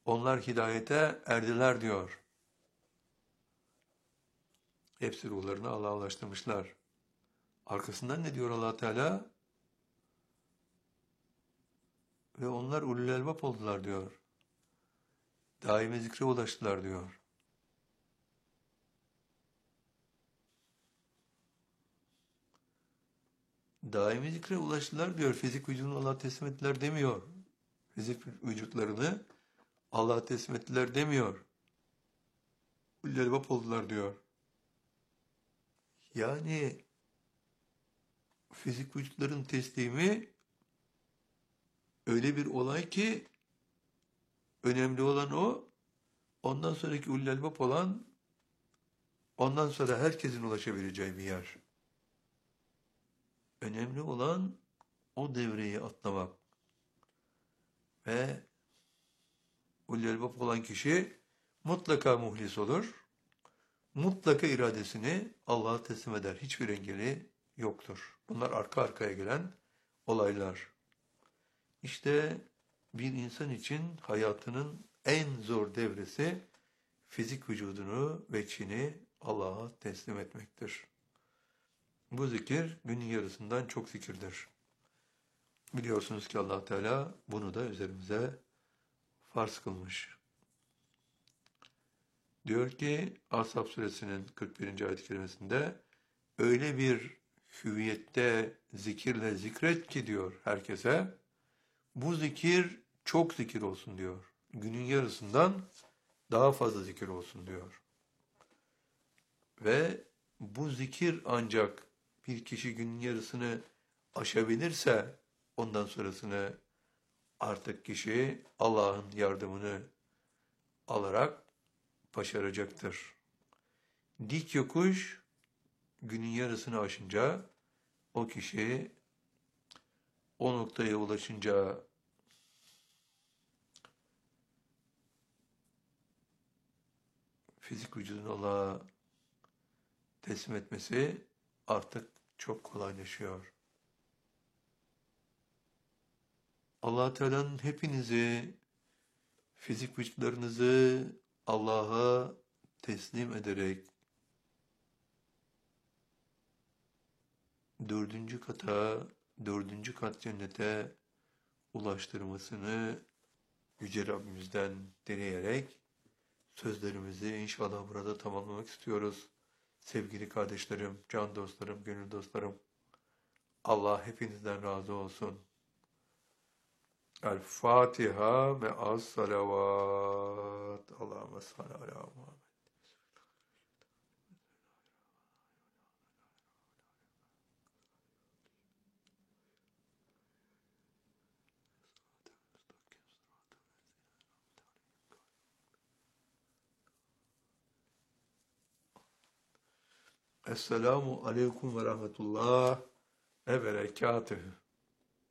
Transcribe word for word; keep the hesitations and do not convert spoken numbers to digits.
Onlar hidayete erdiler diyor. Hepsi ruhlarını Allah'a ulaştırmışlar. Arkasından ne diyor Allah Teala? Ve onlar ulul elbap oldular diyor. Daimi zikre ulaştılar diyor. Daimi zikre ulaştılar diyor. Fizik vücudunu Allah'a teslim ettiler demiyor. Fizik vücutlarını Allah'a teslim ettiler demiyor. Ulul elbap oldular diyor. Yani fizik vücutların teslimi öyle bir olay ki önemli olan o, ondan sonraki ulul elbap olan, ondan sonra herkesin ulaşabileceği bir yer. Önemli olan o devreyi atlamak. Ve ulul elbap olan kişi mutlaka muhlis olur. Mutlaka iradesini Allah'a teslim eder. Hiçbir engeli yoktur. Bunlar arka arkaya gelen olaylar. İşte bir insan için hayatının en zor devresi fizik vücudunu ve Çin'i Allah'a teslim etmektir. Bu zikir günün yarısından çok zikirdir. Biliyorsunuz ki Allah Teala bunu da üzerimize farz kılmış. Diyor ki Ashab suresinin kırk birinci ayet-i kerimesinde öyle bir hüviyette zikirle zikret ki diyor herkese, bu zikir çok zikir olsun diyor. Günün yarısından daha fazla zikir olsun diyor. Ve bu zikir ancak bir kişi günün yarısını aşabilirse ondan sonrasını artık kişi Allah'ın yardımını alarak başaracaktır. Dik yokuş günün yarısını aşınca o kişi o noktaya ulaşınca fizik vücudunu Allah'a teslim etmesi artık çok kolaylaşıyor. Allah Teala'nın hepinizi, fizik vücutlarınızı Allah'a teslim ederek dördüncü kata, dördüncü kat cennete ulaştırmasını Yüce Rabbimizden dileyerek sözlerimizi inşallah burada tamamlamak istiyoruz. Sevgili kardeşlerim, can dostlarım, gönül dostlarım, Allah hepinizden razı olsun. El Fatiha ve az salavat. Allahümme salli ala Muhammed. Esselamu aleyküm ve rahmetullah ve berekatühü.